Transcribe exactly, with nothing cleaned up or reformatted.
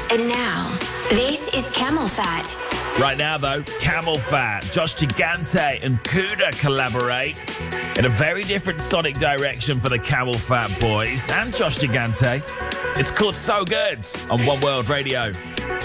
And now, this is Camel Fat. Right now, though, Camel Fat, Josh Gigante and Kuda collaborate in a very different sonic direction for the Camel Fat boys and Josh Gigante. It's called So Good on One World Radio.